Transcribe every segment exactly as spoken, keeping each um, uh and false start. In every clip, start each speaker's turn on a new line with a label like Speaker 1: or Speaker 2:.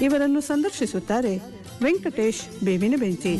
Speaker 1: ಇವರನ್ನು ಸಂದರ್ಶಿಸುತ್ತಾರೆ ವೆಂಕಟೇಶ್ ಬೇವಿನ ಬೆಂಚಿ.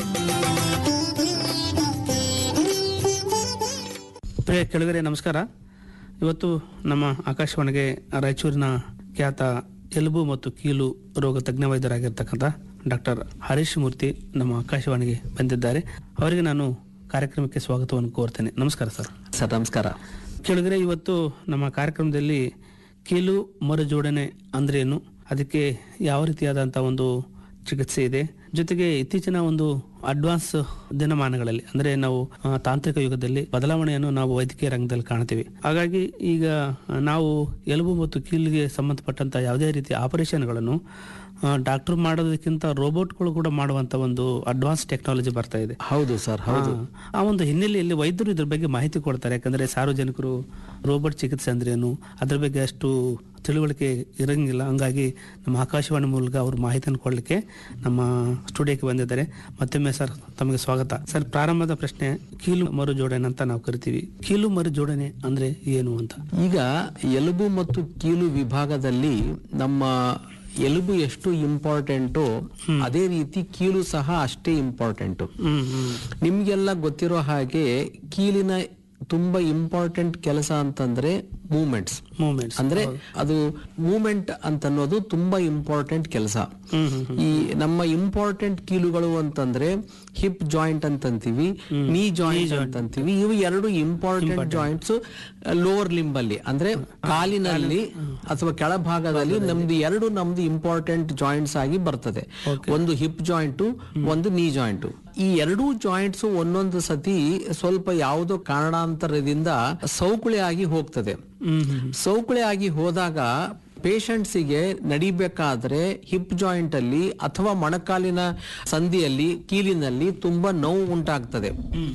Speaker 2: ಪ್ರಿಯ ಕೆಳಗರೆ ನಮಸ್ಕಾರ. ಇವತ್ತು ನಮ್ಮ ಆಕಾಶವಾಣಿಗೆ ರಾಯಚೂರಿನ ಖ್ಯಾತ ಎಲುಬು ಮತ್ತು ಕೀಲು ರೋಗ ತಜ್ಞ ವೈದ್ಯರಾಗಿರ್ತಕ್ಕಂಥ ಡಾಕ್ಟರ್ ಹರೀಶ್ ಮೂರ್ತಿ ನಮ್ಮ ಆಕಾಶವಾಣಿಗೆ ಬಂದಿದ್ದಾರೆ. ಅವರಿಗೆ ನಾನು ಕಾರ್ಯಕ್ರಮಕ್ಕೆ ಸ್ವಾಗತವನ್ನು ಕೋರ್ತೇನೆ. ನಮಸ್ಕಾರ ಸರ್.
Speaker 3: ಸರ್ ನಮಸ್ಕಾರ.
Speaker 2: ಕೆಳಗರೆ ಇವತ್ತು ನಮ್ಮ ಕಾರ್ಯಕ್ರಮದಲ್ಲಿ ಕೀಲು ಮರುಜೋಡಣೆ ಅಂದ್ರೆ ಏನು, ಅದಕ್ಕೆ ಯಾವ ರೀತಿಯಾದಂಥ ಒಂದು ಚಿಕಿತ್ಸೆ ಇದೆ, ಜೊತೆಗೆ ಇತ್ತೀಚಿನ ಒಂದು ಅಡ್ವಾನ್ಸ್ ದಿನಮಾನಗಳಲ್ಲಿ ಅಂದ್ರೆ ನಾವು ತಾಂತ್ರಿಕ ಯುಗದಲ್ಲಿ ಬದಲಾವಣೆಯನ್ನು ನಾವು ವೈದ್ಯಕೀಯ ರಂಗದಲ್ಲಿ ಕಾಣ್ತೀವಿ. ಹಾಗಾಗಿ ಈಗ ನಾವು ಎಲುಬು ಮತ್ತು ಕೀಲಿಗೆ ಸಂಬಂಧಪಟ್ಟಂತ ಯಾವುದೇ ರೀತಿಯ ಆಪರೇಷನ್ಗಳನ್ನು ಡಾಕ್ಟರ್ ಮಾಡೋದಕ್ಕಿಂತ ರೋಬೋಟ್ಗಳು ಕೂಡ ಮಾಡುವಂತ ಒಂದು ಅಡ್ವಾನ್ಸ್ ಟೆಕ್ನಾಲಜಿ ಬರ್ತಾ ಇದೆ.
Speaker 3: ಹೌದು ಸರ್, ಹೌದು.
Speaker 2: ಆ ಒಂದು ಹಿನ್ನೆಲೆಯಲ್ಲಿ ವೈದ್ಯರು ಇದ್ರ ಬಗ್ಗೆ ಮಾಹಿತಿ ಕೊಡ್ತಾರೆ. ಯಾಕಂದ್ರೆ ಸಾರ್ವಜನಿಕರು ರೋಬೋಟ್ ಚಿಕಿತ್ಸೆ ಅಂದ್ರೆ ಏನು ಅದ್ರ ಬಗ್ಗೆ ಅಷ್ಟು ತಿಳುವಳಿಕೆ ಇರಂಗಿಲ್ಲ. ಹಂಗಾಗಿ ನಮ್ಮ ಆಕಾಶವಾಣಿ ಮೂಲಕ ಅವರು ಮಾಹಿತಿಯನ್ನು ಕೊಡ್ಲಿಕ್ಕೆ ನಮ್ಮ ಸ್ಟುಡಿಯೋಕ್ಕೆ ಬಂದಿದ್ದಾರೆ. ಮತ್ತೊಮ್ಮೆ ಸರ್ ತಮಗೆ ಸ್ವಾಗತ. ಸರ್, ಪ್ರಾರಂಭದ ಪ್ರಶ್ನೆ, ಕೀಲು ಮರು ಜೋಡಣೆ ಅಂತ ನಾವು ಕರಿತೀವಿ. ಕೀಲು ಮರು ಜೋಡಣೆ ಅಂದ್ರೆ ಏನು ಅಂತ?
Speaker 3: ಈಗ ಎಲುಬು ಮತ್ತು ಕೀಲು ವಿಭಾಗದಲ್ಲಿ ನಮ್ಮ ಎಲುಬು ಎಷ್ಟು ಇಂಪಾರ್ಟೆಂಟು ಅದೇ ರೀತಿ ಕೀಲು ಸಹ ಅಷ್ಟೇ ಇಂಪಾರ್ಟೆಂಟು. ನಿಮ್ಗೆಲ್ಲ ಗೊತ್ತಿರೋ ಹಾಗೆ ಕೀಲಿನ ತುಂಬಾ ಇಂಪಾರ್ಟೆಂಟ್ ಕೆಲಸ ಅಂತಂದ್ರೆ ಮೂವ್ಮೆಂಟ್ಸ್
Speaker 2: ಮೂವ್ಮೆಂಟ್ಸ್
Speaker 3: ಅಂದ್ರೆ ಅದು ಮೂವ್ಮೆಂಟ್ ಅಂತ ಅನ್ನೋದು ತುಂಬಾ ಇಂಪಾರ್ಟೆಂಟ್ ಕೆಲಸ. ಈ ನಮ್ಮ ಇಂಪಾರ್ಟೆಂಟ್ ಕೀಲುಗಳು ಅಂತಂದ್ರೆ ಹಿಪ್ ಜಾಯಿಂಟ್ ಅಂತಂತೀವಿ, ನೀ ಜಾಯಿಂಟ್ ಅಂತಂತೀವಿ. ಇವು ಎರಡು ಇಂಪಾರ್ಟೆಂಟ್ ಜಾಯಿಂಟ್ಸ್ ಲೋವರ್ ಲಿಂಬ್ ಅಲ್ಲಿ ಅಂದ್ರೆ ಕಾಲಿನಲ್ಲಿ ಅಥವಾ ಕೆಳಭಾಗದಲ್ಲಿ ನಮ್ದು ಎರಡು ನಮ್ದು ಇಂಪಾರ್ಟೆಂಟ್ ಜಾಯಿಂಟ್ಸ್ ಆಗಿ ಬರ್ತದೆ. ಒಂದು ಹಿಪ್ ಜಾಯಿಂಟ್, ಒಂದು ನೀ ಜಾಯಿಂಟ್. ಈ ಎರಡೂ ಜಾಯಿಂಟ್ಸ್ ಒಂದೊಂದು ಸತಿ ಸ್ವಲ್ಪ ಯಾವುದೋ ಕಾರಣಾಂತರದಿಂದ ಸೌಕುಳಿ ಆಗಿ ಹೋಗ್ತದೆ. ಸೌಕುಳಿ ಆಗಿ ಹೋದಾಗ ಪೇಷಂಟ್ಸಿಗೆ ನಡಿಬೇಕಾದ್ರೆ ಹಿಪ್ ಜಾಯಿಂಟ್ ಅಲ್ಲಿ ಅಥವಾ ಮೊಣಕಾಲಿನ ಸಂಧಿಯಲ್ಲಿ ಕೀಲಿನಲ್ಲಿ ತುಂಬಾ ನೋವು ಉಂಟಾಗ್ತದೆ.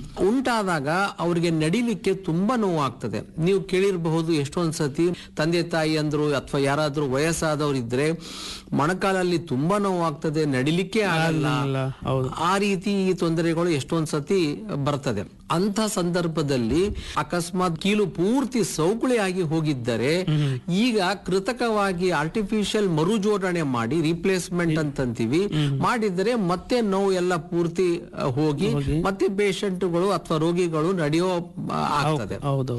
Speaker 3: ಉಂಟಾದಾಗ ಅವ್ರಿಗೆ ನಡಿಲಿಕ್ಕೆ ತುಂಬಾ ನೋವು ಆಗ್ತದೆ. ನೀವು ಕೇಳಿರಬಹುದು ಎಷ್ಟೊಂದ್ ಸತಿ ತಂದೆ ತಾಯಿ ಅಂದ್ರು ಅಥವಾ ಯಾರಾದ್ರೂ ವಯಸ್ಸಾದವ್ರು ಇದ್ರೆ ಮೊಣಕಾಲಲ್ಲಿ ತುಂಬಾ ನೋವು ಆಗ್ತದೆ, ನಡಿಲಿಕ್ಕೆ ಆಗಲ್ಲ. ಆ ರೀತಿ ಈ ತೊಂದರೆಗಳು ಎಷ್ಟೊಂದ್ ಸತಿ ಬರ್ತದೆ. ಅಂತ ಸಂದರ್ಭದಲ್ಲಿ ಅಕಸ್ಮಾತ್ ಕೀಲು ಪೂರ್ತಿ ಸೌಕುಳಿ ಆಗಿ ಹೋಗಿದ್ದರೆ ಈಗ ಕೃತಕವಾಗಿ ಆರ್ಟಿಫಿಷಿಯಲ್ ಮರುಜೋಡಣೆ ಮಾಡಿ ರಿಪ್ಲೇಸ್ಮೆಂಟ್ ಅಂತಂತೀವಿ ಮಾಡಿದರೆ ಮತ್ತೆ ನೋವು ಎಲ್ಲ ಪೂರ್ತಿ ಹೋಗಿ ಮತ್ತೆ ಪೇಷಂಟ್ಗಳು ಅಥವಾ ರೋಗಿಗಳು ನಡೆಯೋ ಆಗ್ತದೆ.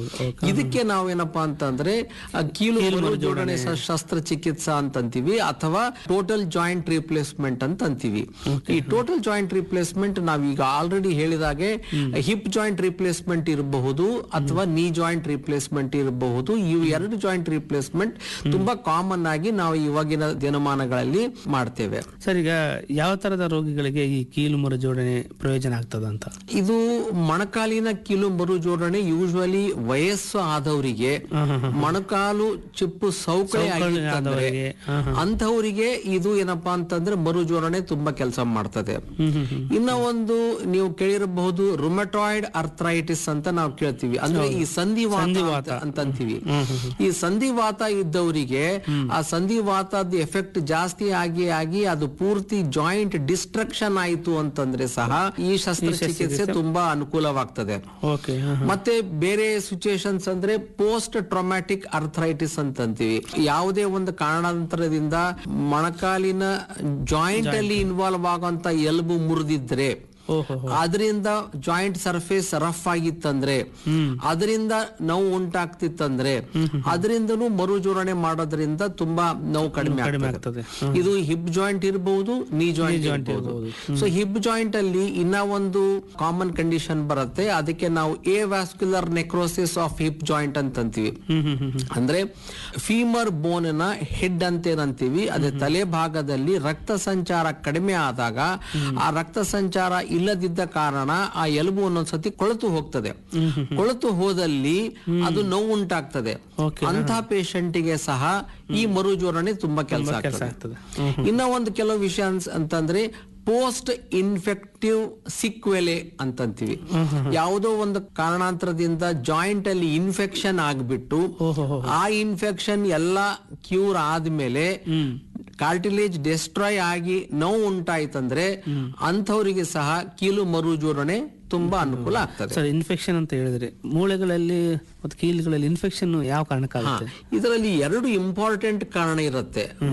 Speaker 3: ಇದಕ್ಕೆ ನಾವೇನಪ್ಪಾ ಅಂತಂದ್ರೆ ಕೀಲು ಮರುಜೋಡಣೆ ಶಸ್ತ್ರಚಿಕಿತ್ಸಾ ಅಂತಂತೀವಿ ಅಥವಾ ಟೋಟಲ್ ಜಾಯಿಂಟ್ ರಿಪ್ಲೇಸ್ಮೆಂಟ್ ಅಂತ ಅಂತೀವಿ. ಈ ಟೋಟಲ್ ಜಾಯಿಂಟ್ ರಿಪ್ಲೇಸ್ಮೆಂಟ್ ನಾವೀಗ ಆಲ್ರೆಡಿ ಹೇಳಿದಾಗೆ ಹಿಪ್ ಜಾಯಿಂಟ್ ರಿಪ್ಲೇಸ್ಮೆಂಟ್ ಇರಬಹುದು ಅಥವಾ ನೀ ಜಾಯಿಂಟ್ ರಿಪ್ಲೇಸ್ಮೆಂಟ್ ಇರಬಹುದು. ಇವು ಎರಡು ಜಾಯಿಂಟ್ ರಿಪ್ಲೇಸ್ಮೆಂಟ್ ತುಂಬಾ ಕಾಮನ್ ಆಗಿ ನಾವು ಇವಾಗಿನ ದಿನಮಾನಗಳಲ್ಲಿ ಮಾಡ್ತೇವೆ.
Speaker 2: ಸರ್, ಈಗ ಯಾವ ತರದ ರೋಗಿಗಳಿಗೆ ಈ ಕೀಲು ಮರು ಜೋಡಣೆ ಪ್ರಯೋಜನ ಆಗ್ತದ ಅಂತ?
Speaker 3: ಇದು ಮೊಣಕಾಲಿನ ಕೀಲು ಮರು ಜೋಡಣೆ ಯೂಶುವಲಿ ವಯಸ್ಸು ಆದವರಿಗೆ, ಮೊಣಕಾಲು ಚಿಪ್ಪು ಸೌಕಳಿ ಆಗಿರ್ತಂದ್ರೆ ಅಂತವರಿಗೆ ಇದು ಏನಪ್ಪಾ ಅಂತಂದ್ರೆ ಮರು ಜೋಡಣೆ ತುಂಬಾ ಕೆಲಸ ಮಾಡ್ತದೆ. ಇನ್ನ ಒಂದು ನೀವು ಕೇಳಿರಬಹುದು ರುಮಟಾಯ್ಡ್ ಅರ್ಥ್ರೈಟಿಸ್ ಅಂತ ನಾವು ಕೇಳ್ತೀವಿ. ಅಂದ್ರೆ ಈ ಸಂಧಿವಾತ ಅಂತಂತೀವಿ. ಈ ಸಂಧಿವಾತ ಇದ್ದವರಿಗೆ ಆ ಸಂಧಿವಾತದ ಎಫೆಕ್ಟ್ ಜಾಸ್ತಿ ಆಗಿ ಆಗಿ ಅದು ಪೂರ್ತಿ ಜಾಯಿಂಟ್ ಡಿಸ್ಟ್ರಕ್ಷನ್ ಆಯಿತು ಅಂತಂದ್ರೆ ಸಹ ಈ ಶಸ್ತ್ರಚಿಕಿತ್ಸೆ ತುಂಬಾ ಅನುಕೂಲವಾಗ್ತದೆ. ಮತ್ತೆ ಬೇರೆ ಸಿಚುಯೇಷನ್ಸ್ ಅಂದ್ರೆ ಪೋಸ್ಟ್ ಟ್ರಾಮ್ಯಾಟಿಕ್ ಅರ್ಥ್ರೈಟಿಸ್ ಅಂತಂತೀವಿ. ಯಾವುದೇ ಒಂದು ಕಾರಣಾಂತರದಿಂದ ಮೊಣಕಾಲಿನ ಜಾಯಿಂಟ್ ಅಲ್ಲಿ ಇನ್ವಾಲ್ವ್ ಆಗುವಂತ ಎಲುಬು ಮುರಿದಿದ್ರೆ, ಅದರಿಂದ ಜಾಯಿಂಟ್ ಸರ್ಫೇಸ್ ರಫ್ ಆಗಿತ್ತಂದ್ರೆ, ಅದರಿಂದ ನೋವು ಉಂಟಾಗ್ತಿತ್ತಂದ್ರೆ ಅದರಿಂದನೂ ಮರು ಜೋಡಣೆ ಮಾಡೋದ್ರಿಂದ ತುಂಬಾ ನೋವು ಕಡಿಮೆ ಆಗ್ತದೆ. ಇದು ಹಿಪ್ ಜಾಯಿಂಟ್ ಇರಬಹುದು, ನೀ ಜಾಯಿಂಟ್ ಇರಬಹುದು. ಸೊ ಹಿಪ್ ಜಾಯಿಂಟ್ ಅಲ್ಲಿ ಇನ್ನ ಒಂದು ಕಾಮನ್ ಕಂಡೀಷನ್ ಬರುತ್ತೆ. ಅದಕ್ಕೆ ನಾವು A vascular necrosis of hip joint ಅಂತ ಅಂತೀವಿ. ಅಂದ್ರೆ ಫೀಮರ್ ಬೋನ್ ನ ಹೆಡ್ ಅಂತ ಏನಂತೀವಿ. ಅದೇ ತಲೆ ಭಾಗದಲ್ಲಿ ರಕ್ತ ಸಂಚಾರ ಕಡಿಮೆ ಆದಾಗ ಆ ರಕ್ತ ಸಂಚಾರ ಇಲ್ಲದಿದ್ದ ಕಾರಣ ಆ ಎಲುಬು ಒಂದೊಂದ್ಸತಿ ಕೊಳೆತು ಹೋಗ್ತದೆ. ಕೊಳೆತು ಹೋದಲ್ಲಿ ಅದು ನೋವು ಉಂಟಾಗ್ತದೆ. ಅಂತ ಪೇಷಂಟಿಗೆ ಸಹ ಈ ಮರು ಜೋಡಣೆ ತುಂಬಾ ಕೆಲಸ ಆಗ್ತದೆ. ಇನ್ನ ಒಂದು ಕೆಲವು ವಿಷಯ ಅಂತಂದ್ರೆ ಪೋಸ್ಟ್ ಇನ್ಫೆಕ್ಟಿವ್ ಸಿಕ್ವೆಲೆ ಅಂತಂತೀವಿ. ಯಾವುದೋ ಒಂದು ಕಾರಣಾಂತರದಿಂದ ಜಾಯಿಂಟ್ ಅಲ್ಲಿ ಇನ್ಫೆಕ್ಷನ್ ಆಗ್ಬಿಟ್ಟು ಆ ಇನ್ಫೆಕ್ಷನ್ ಎಲ್ಲ ಕ್ಯೂರ್ ಆದ್ಮೇಲೆ ಕಾರ್ಟಿಲೇಜ್ ಡೆಸ್ಟ್ರಾಯ್ ಆಗಿ ನೋವು ಉಂಟಾಯ್ತಂದ್ರೆ ಅಂಥವರಿಗೆ ಸಹ ಕೀಲು ಮರು ಜೋಡಣೆ ತುಂಬಾ ಅನುಕೂಲ ಆಗ್ತದೆ.
Speaker 2: ಸರ್, ಇನ್ಫೆಕ್ಷನ್ ಅಂತ ಹೇಳಿದ್ರೆ ಮೂಳೆಗಳಲ್ಲಿ ಮತ್ತು ಕೀಲುಗಳಲ್ಲಿ ಇನ್ಫೆಕ್ಷನ್ ಯಾವ ಕಾರಣಕ್ಕಾಗುತ್ತೆ?
Speaker 3: ಇದರಲ್ಲಿ ಎರಡು ಇಂಪಾರ್ಟೆಂಟ್ ಕಾರಣ ಇರುತ್ತೆ.